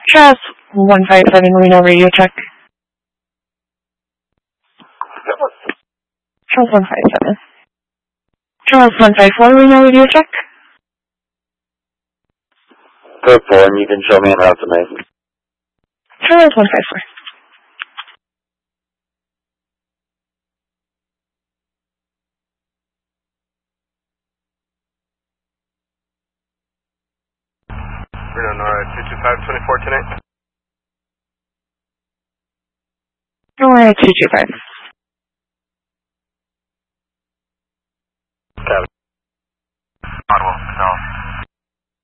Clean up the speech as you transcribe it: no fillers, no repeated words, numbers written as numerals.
Charles 157, Reno radio check. Charles 157. Charles 154, Reno radio check. Code 4, and you can show me en route to me. Charles 154. Reno NORAD 225, 24 tonight. NORAD 225. Copy. Ottawa, no.